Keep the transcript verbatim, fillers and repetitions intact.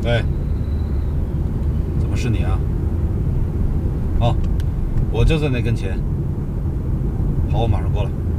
喂，怎么是你啊？哦，我就在那跟前。好，我马上过来。